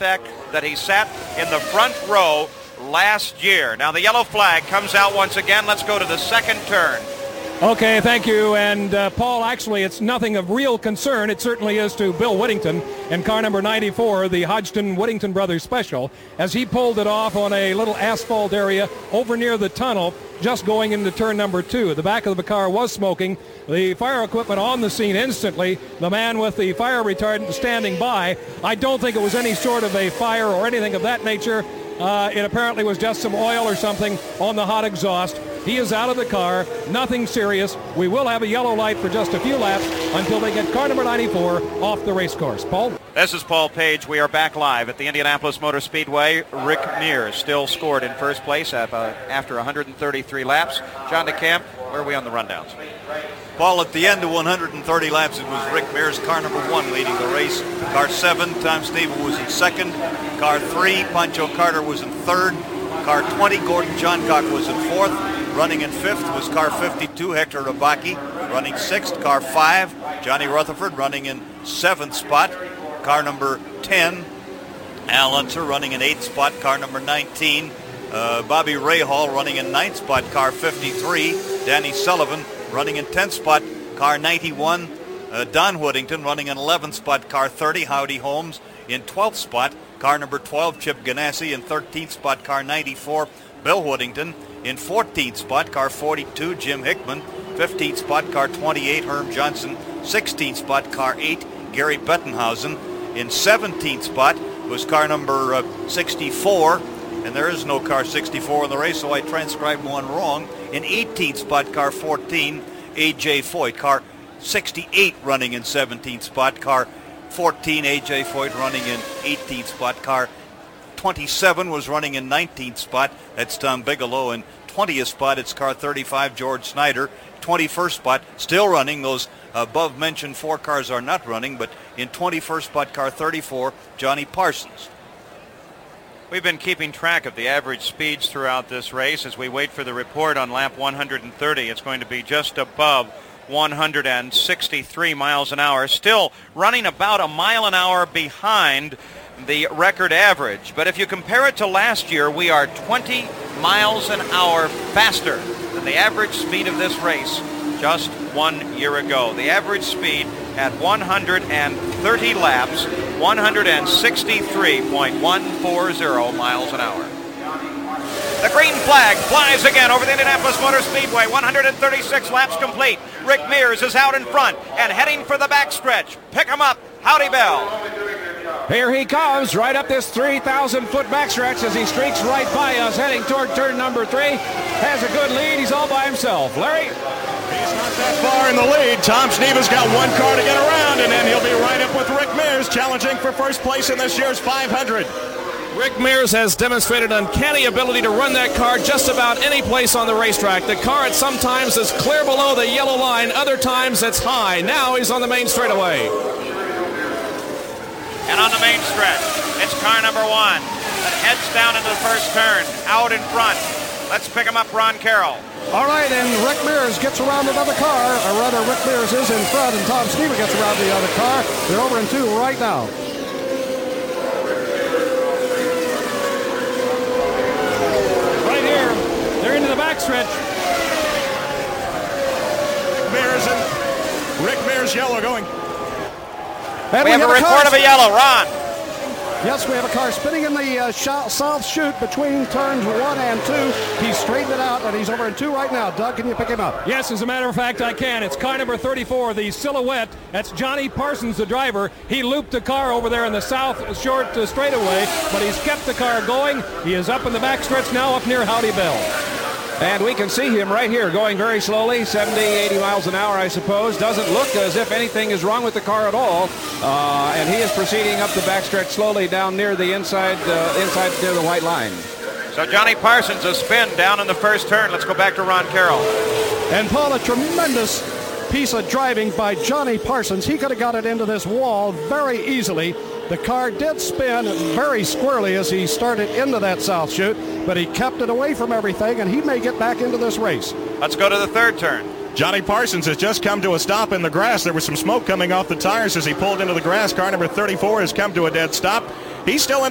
fact that he sat in the front row last year. Now the yellow flag comes out once again. Let's go to the second turn. Okay, thank you. And Paul, actually, it's nothing of real concern. It certainly is to Bill Whittington in car number 94, the Hodgson-Whittington Brothers Special, as he pulled it off on a little asphalt area over near the tunnel, just going into turn number 2. The back of the car was smoking. The fire equipment on the scene instantly. The man with the fire retardant standing by. I don't think it was any sort of a fire or anything of that nature. It apparently was just some oil or something on the hot exhaust. He is out of the car. Nothing serious. We will have a yellow light for just a few laps until they get car number 94 off the race course. Paul? This is Paul Page. We are back live at the Indianapolis Motor Speedway. Rick Mears still scored in first place after 133 laps. John DeCamp, where are we on the rundowns? Paul, at the end of 130 laps, it was Rick Mears, car number 1, leading the race. Car 7, Tom Steven was in second. Car 3, Pancho Carter was in third. Car 20, Gordon Johncock was in fourth. Running in fifth was car 52, Hector Rabaki. Running sixth, car 5, Johnny Rutherford, running in seventh spot. Car number 10, Al Unser, running in eighth spot. Car number 19, Bobby Rahal, running in ninth spot. Car 53, Danny Sullivan, running in 10th spot. Car 91, Don Whittington, running in 11th spot. Car 30, Howdy Holmes, in 12th spot. Car number 12, Chip Ganassi, in 13th spot. Car 94, Bill Whittington. In 14th spot, car 42, Jim Hickman. 15th spot, car 28, Herm Johnson. 16th spot, car 8, Gary Bettenhausen. In 17th spot was car number 64, and there is no car 64 in the race, so I transcribed one wrong. In 18th spot, car 14, A.J. Foyt. Car 68 running in 17th spot, car 14, A.J. Foyt running in 18th spot. Car 27 was running in 19th spot. That's Tom Bigelow. In 20th spot, it's car 35, George Snyder. 21st spot, still running. Those above mentioned 4 cars are not running, but in 21st spot, car 34, Johnny Parsons. We've been keeping track of the average speeds throughout this race as we wait for the report on lap 130. It's going to be just above 163 miles an hour, still running about a mile an hour behind the record average. But if you compare it to last year, we are 20 miles an hour faster than the average speed of this race just 1 year ago. The average speed at 130 laps, 163.140 miles an hour. The green flag flies again over the Indianapolis Motor Speedway. 136 laps complete. Rick Mears is out in front and heading for the backstretch. Pick him up, Howdy Bell. Here he comes, right up this 3,000-foot backstretch as he streaks right by us, heading toward turn number 3. Has a good lead. He's all by himself. Larry? He's not that far in the lead. Tom Steven's got one car to get around, and then he'll be right up with Rick Mears, challenging for first place in this year's 500. Rick Mears has demonstrated uncanny ability to run that car just about any place on the racetrack. The car at some times is clear below the yellow line, other times it's high. Now he's on the main straightaway. And on the main stretch, it's car number 1 that heads down into the first turn, out in front. Let's pick him up, Ron Carroll. All right, and Rick Mears gets around another car, or rather Rick Mears is in front, and Tom Steven gets around the other car. They're over in 2 right now. Right here, they're into the backstretch. Rick Mears yellow going. And we have a report of a yellow. Ron. Yes, we have a car spinning in the south chute between turns 1 and 2. He's straightened it out, and he's over in 2 right now. Doug, can you pick him up? Yes, as a matter of fact, I can. It's car number 34, the Silhouette. That's Johnny Parsons, the driver. He looped the car over there in the south short straightaway, but he's kept the car going. He is up in the backstretch now, up near Howdy Bell. And we can see him right here going very slowly, 70, 80 miles an hour, I suppose. Doesn't look as if anything is wrong with the car at all. And he is proceeding up the backstretch slowly down near the inside near the white line. So Johnny Parsons, a spin down in the first turn. Let's go back to Ron Carroll. And Paul, a tremendous piece of driving by Johnny Parsons. He could have got it into this wall very easily. The car did spin very squirrely as he started into that south chute, but he kept it away from everything, and he may get back into this race. Let's go to the third turn. Johnny Parsons has just come to a stop in the grass. There was some smoke coming off the tires as he pulled into the grass. Car number 34 has come to a dead stop. He's still in